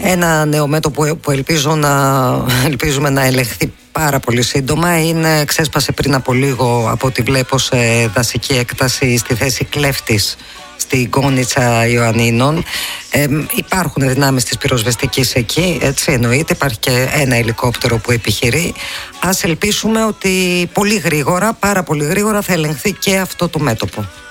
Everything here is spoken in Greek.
Ένα νέο μέτωπο που ελπίζουμε να ελεγχθεί πάρα πολύ σύντομα ξέσπασε πριν από λίγο, από ό,τι βλέπω, σε δασική έκταση στη θέση Κλέφτης στην Κόνιτσα Ιωαννίνων. Υπάρχουν δυνάμεις της πυροσβεστικής εκεί, έτσι εννοείται. Υπάρχει και ένα ελικόπτερο που επιχειρεί. Ας ελπίσουμε ότι πολύ γρήγορα, πάρα πολύ γρήγορα θα ελεγχθεί και αυτό το μέτωπο.